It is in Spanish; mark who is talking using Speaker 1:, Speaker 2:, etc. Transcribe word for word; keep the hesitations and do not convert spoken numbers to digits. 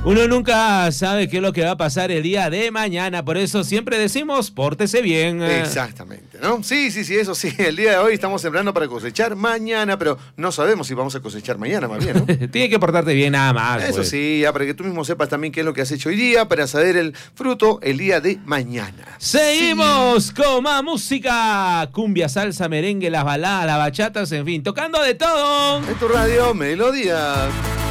Speaker 1: Uno nunca sabe qué es lo que va a pasar el día de mañana, por eso siempre decimos, pórtese bien.
Speaker 2: Exactamente, ¿no? Sí, sí, sí, eso sí. El día de hoy estamos sembrando para cosechar mañana, pero no sabemos si vamos a cosechar mañana, más bien, ¿no?
Speaker 1: Tienes que portarte bien nada más.
Speaker 2: Eso
Speaker 1: pues.
Speaker 2: sí, ya para que tú mismo sepas también qué es lo que has hecho hoy día, para saber el fruto el día de mañana.
Speaker 1: Seguimos sí. con más música, cumbia, salsa, merengue, las baladas, las bachatas, en fin, tocando de todo.
Speaker 2: En tu radio, Melodía.